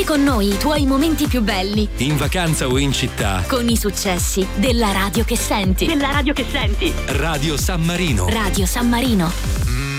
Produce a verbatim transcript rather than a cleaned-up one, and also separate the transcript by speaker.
Speaker 1: Vivi con noi i tuoi momenti più belli.
Speaker 2: In vacanza o in città.
Speaker 1: Con i successi della radio che senti.
Speaker 3: Della radio che senti.
Speaker 2: Radio San Marino.
Speaker 1: Radio San Marino.
Speaker 2: Mm.